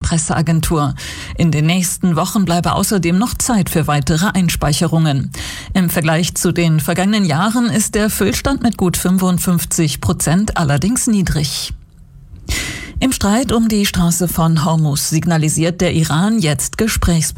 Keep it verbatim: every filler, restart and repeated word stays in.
Presseagentur. In den nächsten Wochen bleibe außerdem noch Zeit für weitere Einspeicherungen. Im Vergleich zu den vergangenen Jahren ist der Füllstand mit gut fünfundfünfzig Prozent allerdings niedrig. Im Streit um die Straße von Hormuz signalisiert der Iran jetzt Gesprächsbereitschaft.